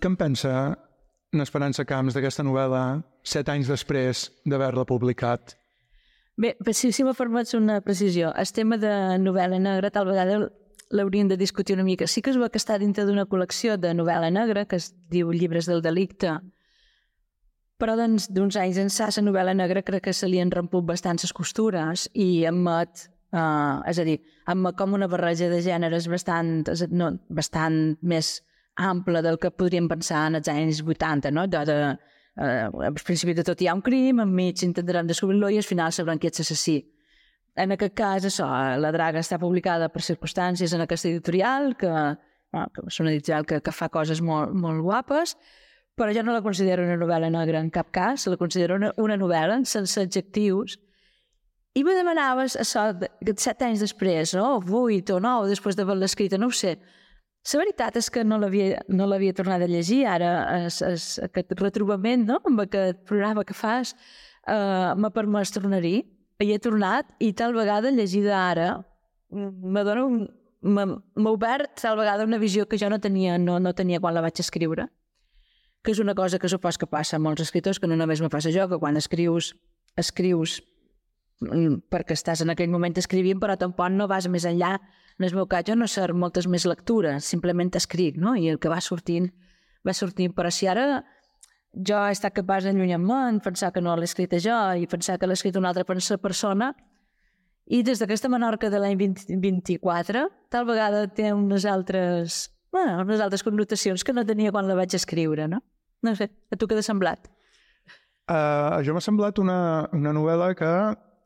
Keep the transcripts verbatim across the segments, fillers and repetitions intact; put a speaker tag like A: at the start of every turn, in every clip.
A: què en pensa n'Esperança Camps d'aquesta novel·la set anys després d'haver-la publicat?
B: Bé, si, si me permets una precisió, el tema de novel·la negra tal vegada l'hauríem de discutir una mica. Sí que es veu que està dintre d'una col·lecció de novel·la negra que es diu Llibres del delicte, però doncs, d'uns anys ençà la novel·la negra crec que se li han romput bastants les costures i emet, eh, és a dir, emet com una barreja de gèneres bastant, no, bastant més ampla del que podríem pensar en els anys vuitanta, no? De, de, eh, al principi de tot hi ha un crim, enmig intentarem descobrir-lo i al final sabrem qui és l'assassí. En aquest cas, això, La Draga està publicada per circumstàncies en aquesta editorial, que, bueno, que és una editorial que, que fa coses molt, molt guapes, però jo no la considero una novel·la negra en cap cas, la considero una, una novel·la sense adjectius. I me demanaves això, set anys després, no? vuit o nou, després d'haver-la escrita, no ho sé. La veritat és que no l'havia no l'havia tornat a llegir, ara es, es, aquest retrobament, no? Amb aquest programa que fas uh, m'ha permès tornar-hi. Hi he tornat i tal vegada llegida ara m'ha obert tal vegada una visió que jo no tenia, no, no tenia quan la vaig escriure, que és una cosa que supos que passa a molts escriptors, que no només me passa jo, que quan escrius, escrius perquè estàs en aquell moment escrivint, però tampoc no vas més enllà. En el meu cas jo no sé moltes més lectures, simplement escric, no? I el que va sortint, va sortint. Però si ara jo he estat capaç d'allunyar-me, pensar que no l'he escrita jo i pensar que l'he escrit una altra persona, i des d'aquesta Menorca de l'any vint-i-quatre tal vegada té unes altres, bueno, unes altres connotacions que no tenia quan la vaig escriure, no? No sé, a tu què t'ha semblat?
A: Uh, jo m'ha semblat una, una novel·la que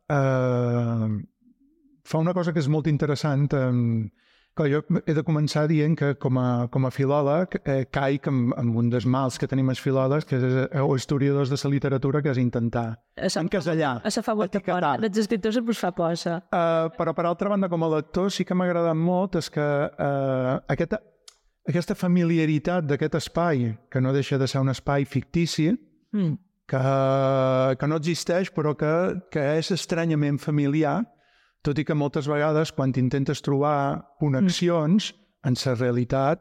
A: uh, fa una cosa que és molt interessant. Um, que jo he de començar dient que com a, com a filòleg eh, caic amb, amb un dels mals que tenim els filòlegs, que és, o historiadors de la literatura, que és intentar això, encasellar,
B: això fa molta por. Els escriptors ens fa por, això.
A: Uh, però per altra banda, com a lector, sí que m'ha agradat molt és que uh, aquesta, aquesta familiaritat d'aquest espai, que no deixa de ser un espai fictici, mm. que, que no existeix, però que, que és estranyament familiar, tot i que moltes vegades, quan intentes trobar connexions mm. en la realitat,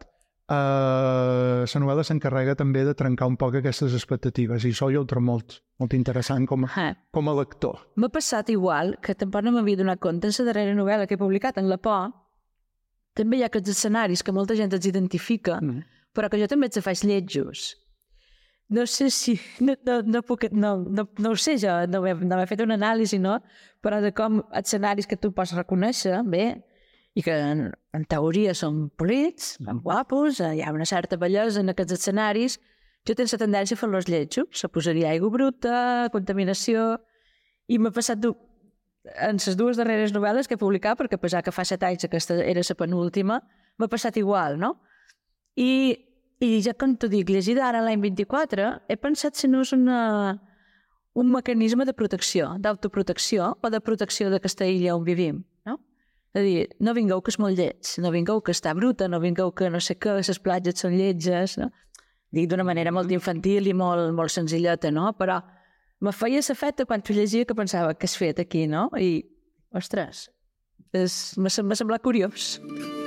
A: eh, la novel·la s'encarrega també de trencar un poc aquestes expectatives, i això jo ho trobo molt, molt interessant com a, ah. com a lector.
B: M'ha passat igual, que tampoc no m'havia donat compte, en la darrera novel·la que he publicat, en La por, també hi ha aquests escenaris que molta gent els identifica, mm. però que jo també els faig lletjos. No sé si... No, no, no, puc, no, no, no ho sé jo, no he, no he fet una anàlisi, no? Però de com escenaris que tu pots reconèixer, bé, i que en, en teoria són polits, són guapos, hi ha una certa bellesa en aquests escenaris, jo tinc la tendència a fer-los lletjos, se posaria aigua bruta, contaminació, i m'ha passat en les dues darreres novel·les que he publicat, perquè a pesar que fa set anys aquesta era la penúltima, m'ha passat igual, no? I I ja com t'ho dic, llegida ara l'any vint-i-quatre, he pensat si no és una, un mecanisme de protecció, d'autoprotecció o de protecció d'aquesta illa on vivim, no? És a dir, no vingueu que és molt lleig, no vingueu que està bruta, no vingueu que no sé què, les platges són lletges, no? Dic d'una manera molt infantil i molt, molt senzilleta, no? Però me feia l'efecte quan t'ho llegia que pensava, què has fet aquí, no? I, ostres, m'ha semblat curiós.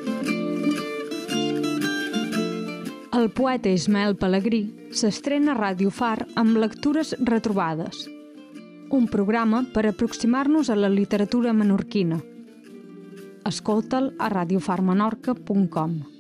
C: El poeta Ismael Pelegrí s'estrena a Ràdio Far amb Lectures retrobades, un programa per aproximar-nos a la literatura menorquina. Escolta'l a radiofarmenorca punt com.